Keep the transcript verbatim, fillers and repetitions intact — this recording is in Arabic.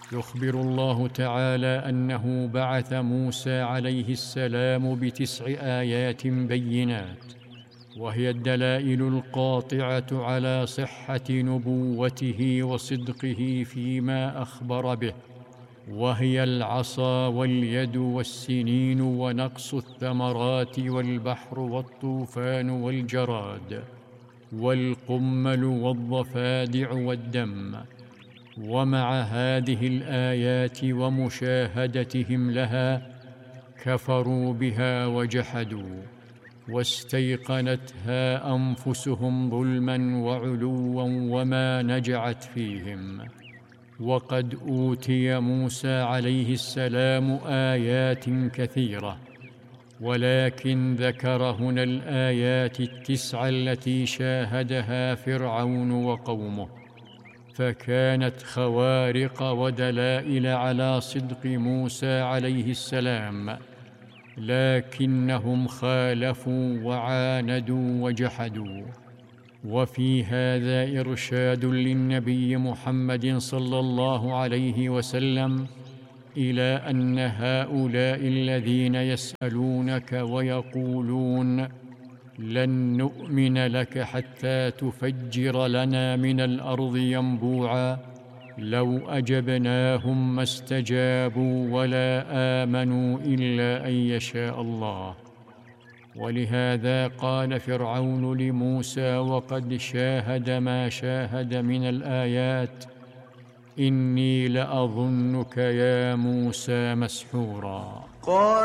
يخبر الله تعالى أنه بعث موسى عليه السلام بتسع آيات بينات، وهي الدلائل القاطعة على صحة نبوته وصدقه فيما أخبر به، وهي العصا واليد والسنين ونقص الثمرات والبحر والطوفان والجراد والقمل والضفادع والدم. ومع هذه الآيات ومشاهدتهم لها كفروا بها وجحدوا، واستيقنتها أنفسهم ظلما وعلوا وما نجعت فيهم. وقد أوتي موسى عليه السلام آيات كثيرة، ولكن ذكر هنا الآيات التسع التي شاهدها فرعون وقومه، فكانت خوارق ودلائل على صدق موسى عليه السلام، لكنهم خالفوا وعاندوا وجحدوا. وفي هذا إرشاد للنبي محمد صلى الله عليه وسلم إلى أن هؤلاء الذين يسألونك ويقولون لن نؤمن لك حتى تفجر لنا من الأرض ينبوعا، لو أجبناهم ما استجابوا ولا آمنوا إلا أن يشاء الله. ولهذا قال فرعون لموسى وقد شاهد ما شاهد من الآيات: إني لأظنك يا موسى مسحورا.